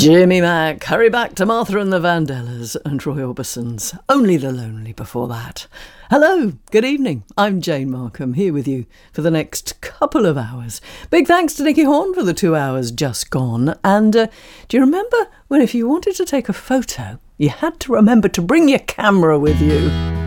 Jimmy Mack, Hurry Back to Martha and the Vandellas, and Roy Orbison's Only the Lonely before that. Hello, good evening. I'm Jane Markham, here with you for the next couple of hours. Big thanks to Nicky Horn for the 2 hours just gone. And do you remember when if you wanted to take a photo, you had to remember to bring your camera with you?